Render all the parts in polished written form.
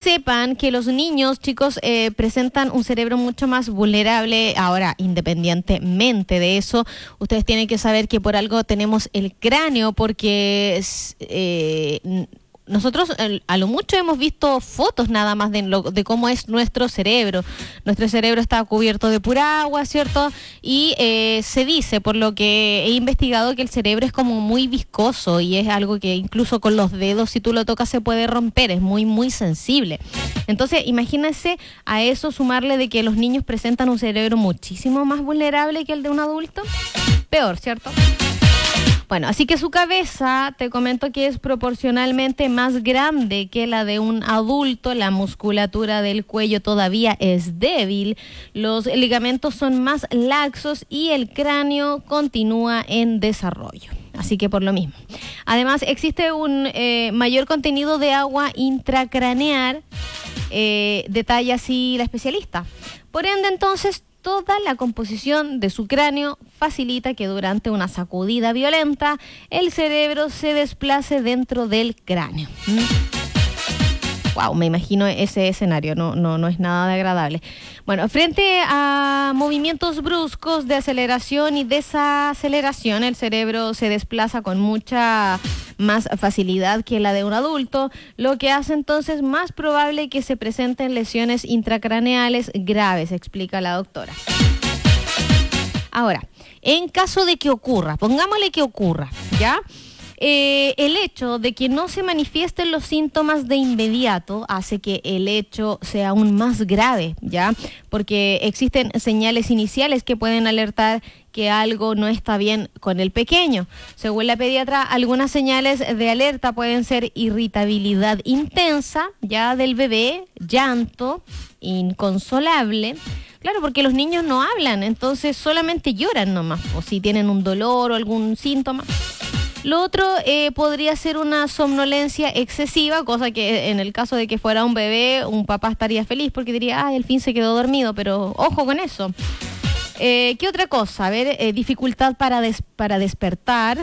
sepan que los niños, chicos, presentan un cerebro mucho más vulnerable. Ahora, independientemente de eso, ustedes tienen que saber que por algo tenemos el cráneo, porque nosotros a lo mucho hemos visto fotos nada más de cómo es nuestro cerebro. Nuestro cerebro está cubierto de pura agua, ¿cierto? Y se dice, por lo que he investigado, que el cerebro es como muy viscoso y es algo que incluso con los dedos, si tú lo tocas, se puede romper. Es muy, muy sensible. Entonces, imagínense a eso sumarle de que los niños presentan un cerebro muchísimo más vulnerable que el de un adulto. Peor, ¿cierto? Bueno, así que su cabeza, te comento que es proporcionalmente más grande que la de un adulto, la musculatura del cuello todavía es débil, los ligamentos son más laxos y el cráneo continúa en desarrollo. Así que por lo mismo. Además, existe un mayor contenido de agua intracraneal, detalla así la especialista. Por ende, entonces, toda la composición de su cráneo facilita que durante una sacudida violenta el cerebro se desplace dentro del cráneo. Wow, me imagino ese escenario, no es nada de agradable. Bueno, frente a movimientos bruscos de aceleración y desaceleración, el cerebro se desplaza con mucha más facilidad que la de un adulto, lo que hace entonces más probable que se presenten lesiones intracraneales graves, explica la doctora. Ahora, en caso de que ocurra, pongámosle que ocurra, ¿ya? El hecho de que no se manifiesten los síntomas de inmediato hace que el hecho sea aún más grave, ¿ya? Porque existen señales iniciales que pueden alertar que algo no está bien con el pequeño. Según la pediatra, algunas señales de alerta pueden ser irritabilidad intensa, ya del bebé, llanto inconsolable. Claro, porque los niños no hablan, entonces solamente lloran nomás, o si tienen un dolor o algún síntoma. Lo otro podría ser una somnolencia excesiva, cosa que en el caso de que fuera un bebé, un papá estaría feliz porque diría, al fin se quedó dormido, pero ojo con eso. ¿Qué otra cosa? A ver, dificultad para despertar,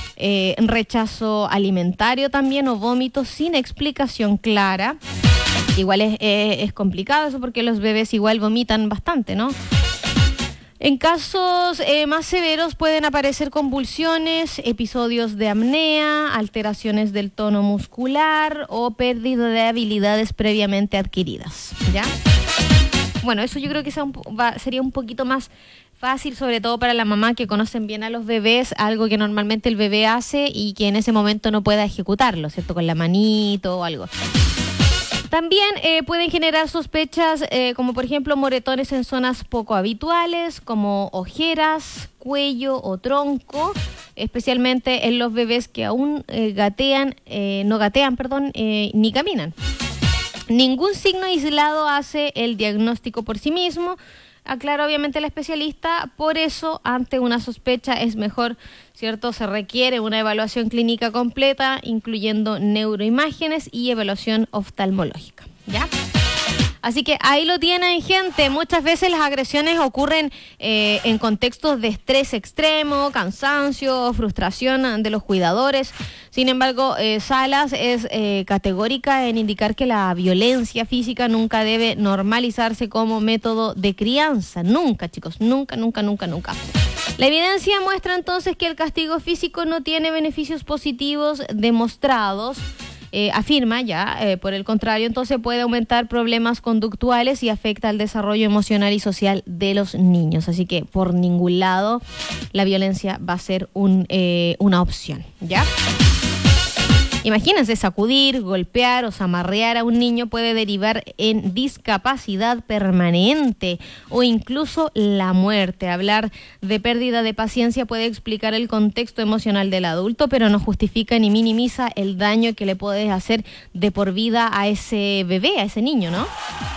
rechazo alimentario también o vómitos sin explicación clara. Igual es complicado eso porque los bebés igual vomitan bastante, ¿no? En casos más severos pueden aparecer convulsiones, episodios de apnea, alteraciones del tono muscular o pérdida de habilidades previamente adquiridas, ¿ya? Bueno, eso yo creo que sería un poquito más fácil, sobre todo para la mamá que conocen bien a los bebés, algo que normalmente el bebé hace y que en ese momento no pueda ejecutarlo, ¿cierto? Con la manito o algo. También pueden generar sospechas como por ejemplo moretones en zonas poco habituales como ojeras, cuello o tronco, especialmente en los bebés que aún no gatean, ni caminan. Ningún signo aislado hace el diagnóstico por sí mismo, aclara obviamente la especialista, por eso ante una sospecha es mejor, ¿cierto? Se requiere una evaluación clínica completa, incluyendo neuroimágenes y evaluación oftalmológica, ¿ya? Así que ahí lo tienen, gente. Muchas veces las agresiones ocurren en contextos de estrés extremo, cansancio, frustración de los cuidadores. Sin embargo, Salas es categórica en indicar que la violencia física nunca debe normalizarse como método de crianza. Nunca, chicos, nunca. La evidencia muestra entonces que el castigo físico no tiene beneficios positivos demostrados. Afirma por el contrario, entonces puede aumentar problemas conductuales y afecta al desarrollo emocional y social de los niños. Así que por ningún lado la violencia va a ser una opción, ¿ya? Imagínense, sacudir, golpear o zamarrear a un niño puede derivar en discapacidad permanente o incluso la muerte. Hablar de pérdida de paciencia puede explicar el contexto emocional del adulto, pero no justifica ni minimiza el daño que le puedes hacer de por vida a ese bebé, a ese niño, ¿no?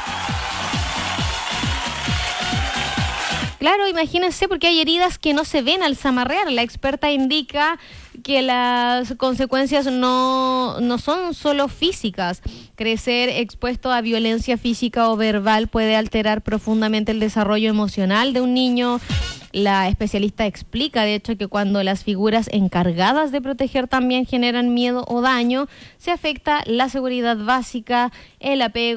Claro, imagínense, porque hay heridas que no se ven al zamarrear. La experta indica que las consecuencias no son solo físicas. Crecer expuesto a violencia física o verbal puede alterar profundamente el desarrollo emocional de un niño. La especialista explica, de hecho, que cuando las figuras encargadas de proteger también generan miedo o daño, se afecta la seguridad básica, el apego